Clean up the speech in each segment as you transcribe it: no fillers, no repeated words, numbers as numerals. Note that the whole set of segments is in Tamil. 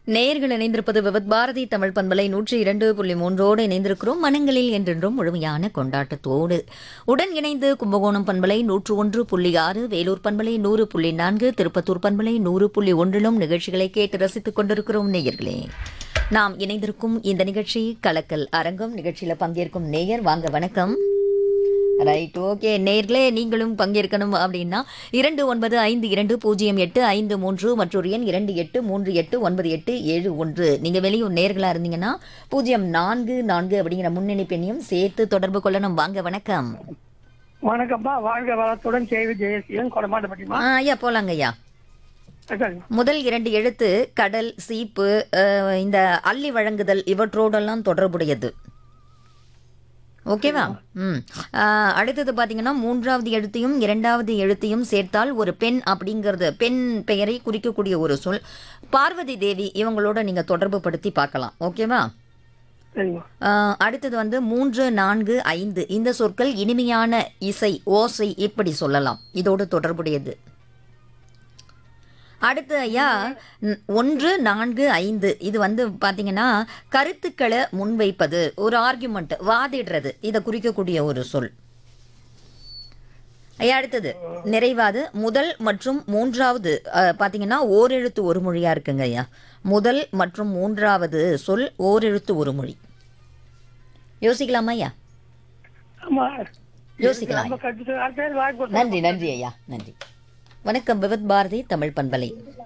நேயர்கள் இணைந்திருப்பது விவத் பாரதி தமிழ் பண்பலை 102.3 இணைந்திருக்கிறோம். மனங்களில் என்றென்றும் முழுமையான கொண்டாட்டத்தோடு உடன் இணைந்து கும்பகோணம் பண்பலை 101.6, வேலூர் பண்பலை 100.4, திருப்பத்தூர் பண்பலை 100.1 நிகழ்ச்சிகளை கேட்டு ரசித்துக் கொண்டிருக்கிறோம். நேயர்களே, நாம் இணைந்திருக்கும் இந்த நிகழ்ச்சி கலக்கல் அரங்கம். நிகழ்ச்சியில பங்கேற்கும் நேயர் வாங்க வணக்கம். ரைட், ஓகே நேர்களே, நீங்களும் பங்கேற்கணும் அப்படின்னா 29520853 மற்றொரு எண் 28389871. நீங்க வெளியூர் நேர்களா இருந்தீங்கன்னா 044 அப்படிங்கிற முன்னணி பெண்ணையும் சேர்த்து தொடர்பு கொள்ளணும். வாங்க வணக்கம். வணக்கம்ப்பா, வாழ்க வளத்துடன் கேவி ஜெயசீலன் கொடமாட்டப்பட்டிமா. ஐயா போலாங்க ஐயா. முதல் 2 எழுத்து கடல், சீப்பு, இந்த அள்ளி வழங்குதல் இவற்றோடெல்லாம் தொடர்புடையது. ஓகேவா? அடுத்தது பார்த்தீங்கன்னா 3வது எழுத்தையும் 2வது எழுத்தையும் சேர்த்தால் ஒரு பெண் அப்படிங்கிறது பெண் பெயரை குறிக்கக்கூடிய ஒரு சொல். பார்வதி தேவி இவங்களோட நீங்க தொடர்பு படுத்தி பார்க்கலாம். ஓகேவா? அடுத்தது 3, 4, 5 இந்த சொற்கள் இனிமையான இசை, ஓசை இப்படி சொல்லலாம். இதோடு தொடர்புடையது. அடுத்து ஐயா 1, 4, 5 இது பார்த்தீங்கன்னா கருத்துக்களை முன்வைப்பது, ஒரு ஆர்குமெண்ட், வாதிடுறது, இதை குறிக்கக்கூடிய ஒரு சொல். ஐயா அடுத்தது நிறைவாது முதல் மற்றும் 3வது பார்த்தீங்கன்னா ஓரெழுத்து ஒரு மொழியா இருக்குங்க ஐயா. முதல் மற்றும் 3வது சொல் ஓரெழுத்து ஒரு மொழி. யோசிக்கலாமா ஐயா? யோசிக்கலாம். நன்றி நன்றி ஐயா, நன்றி. வணக்கம் விவத் பாரதி தமிழ் பண்பலை.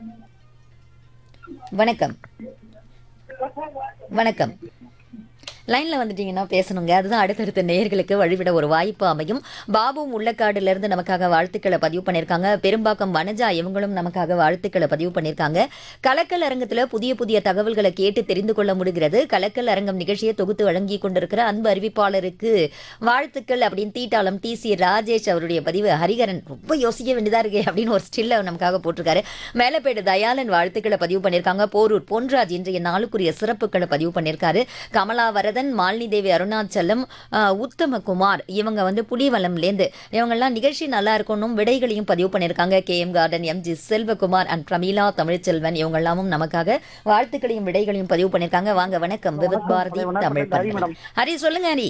வணக்கம் வணக்கம். லைன்ல வந்துட்டீங்கன்னா பேசணுங்க. அதுதான் அடுத்தடுத்த நேயர்களுக்கு வழிவிட ஒரு வாய்ப்பு அமையும். பாபு முள்ளக்காடுல இருந்து நமக்காக வாழ்த்துக்களை பதிவு பண்ணியிருக்காங்க. பெரும்பாக்கம் வனஜா இவங்களும் நமக்காக வாழ்த்துக்களை பதிவு பண்ணியிருக்காங்க. கலக்கல் அரங்கத்துல புதிய புதிய தகவல்களை கேட்டு தெரிந்து கொள்ள முடிகிறது. கலக்கல் அரங்கம் நிகழ்ச்சியை தொகுத்து வழங்கி கொண்டிருக்கிற அன்பு அறிவிப்பாளருக்கு வாழ்த்துக்கள் அப்படின்னு தீட்டாளம் TC ராஜேஷ் அவருடைய பதிவு. ஹரிகரன் ரொம்ப யோசிக்க வேண்டியதா இருக்கு அப்படின்னு ஒரு ஸ்டில்ல நமக்காக போட்டிருக்காரு. மேலப்பேடு தயாளன் வாழ்த்துக்களை பதிவு பண்ணியிருக்காங்க. போரூர் பொன்ராஜ் இன்றைய நாளுக்குரிய சிறப்புகளை பதிவு பண்ணியிருக்காரு. கமலா வரதன், மாலினி தேவி, அருணாச்சலம், உத்தமகுமார் இவங்க புலிவலம்லேருந்து இவங்கெல்லாம் நிகழ்ச்சி நல்லா இருக்கணும் விடைகளையும் பதிவு பண்ணியிருக்காங்க. KM garden, MG Selvakumar and Pramila Tamilselvan இவங்கெல்லாமும் நமக்காக வாழ்த்துக்களையும் விடைகளையும் பதிவு பண்ணியிருக்காங்க. வாங்க வணக்கம் விவத் பாரதி தமிழ் பண்பலை. ஹரி சொல்லுங்க ஹரி.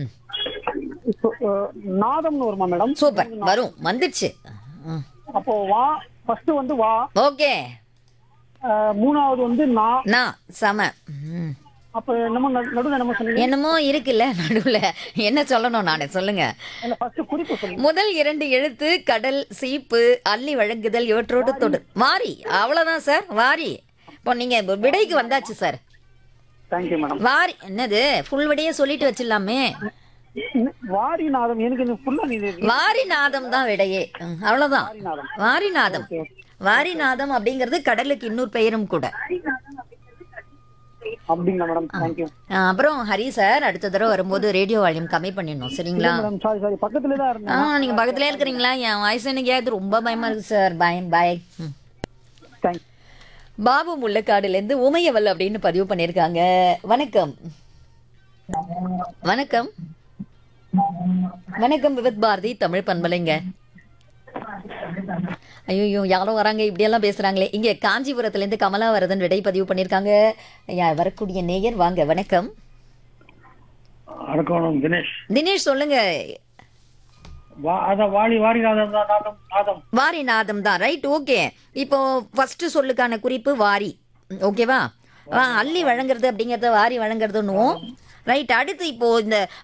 நாதம்னு வருமா மேடம்? சூப்பர், வரும், வந்துச்சு. அப்போ வா ஃபர்ஸ்ட் வா. ஓகே. 3வது நா சம. அப்ப என்னமோ நடுவுல என்னமோ சொன்னீங்க. என்னமோ இருக்குல்ல நடுவுல, என்ன சொல்லணும் நானே சொல்லுங்க. ஃபர்ஸ்ட் குறிப்பு சொல்லுங்க. முதல் 2 எழுத்து கடல், சீப்பு, அள்ளி வழங்குதல் இவற்றோடு தொடர். வாரி, அவ்வளவுதான் சார், வாரி. இப்போ நீங்க விடைக்கு வந்தாச்சு சார். Thank you madam. வாரி என்னது, ஃபுல் விடையே சொல்லிட்டு வச்சிடலாமே. வாரிநாதம் எனக்கு ஃபுல்லா வாரிநாதம் தான் விடையே. அவ்வளவுதான், வாரிநாதம். வாரிநாதம் அப்படிங்கிறது கடலுக்கு இன்னொரு பெயரும் கூட. அப்படிங்களா மேடம்? தேங்க்யூ. அப்புறம் ஹரி சார், அடுத்த தடவை வரும்போது ரேடியோ வால்யூம் கம்மி பண்ணிடணும், சரிங்களா? சாரி பக்கத்துல தான் இருந்தேன். நீங்க பக்கத்துல இருக்கிறீங்களா? என் வாய்ஸ் எனக்கு ஏது ரொம்ப பயமா இருக்கு சார். பயம் பாய். தேங்க்ஸ். பாபு முள்ளக்காடுல இருந்து உமையவல் அப்படின்னு பதிவு பண்ணிருக்காங்க. வணக்கம் வணக்கம் வணக்கம் விவத் பாரதி தமிழ் பண்பலைங்க. ஐயோ யாரோ வராங்க, இப்படியெல்லாம் பேசுறாங்களே. இங்க காஞ்சிபுரத்துல இருந்து கமலாவரதன் விடை பதிவு பண்ணிருக்காங்க. வரக்கூடிய நேயர் வாங்க வணக்கம். தினேஷ். தினேஷ் சொல்லுங்க. வாரிநாதம் தான், ரைட், ஓகே. இப்போ ஃபர்ஸ்ட் சொல்லுக்கான குறிப்பு வாரி, ஓகேவா? அள்ளி வழங்குறது அப்படிங்கறத வாரி வழங்குறதுன்னு ரைட். அடுத்து இப்போ இந்த